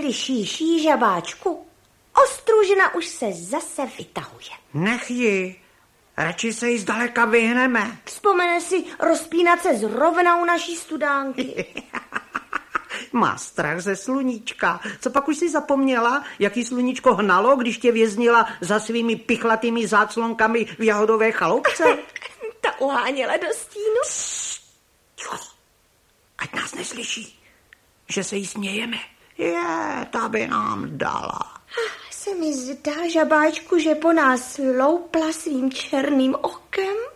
neslyšíš, žabáčku? Ostružna už se zase vytahuje. Nech ji, radši se jí zdaleka vyhneme. Vzpomene si rozpínat se zrovna u naší studánky. Má strach ze sluníčka. Co pak už si zapomněla, jaký sluníčko hnalo, když tě věznila za svými pichlatými záclonkami v jahodové chaloupce? Ta uháněla do stínu. Ticho, ať nás neslyší, že se jí smějeme. Ta by nám dala. Se mi zdá, žabáčku, že po nás loupla svým černým okem.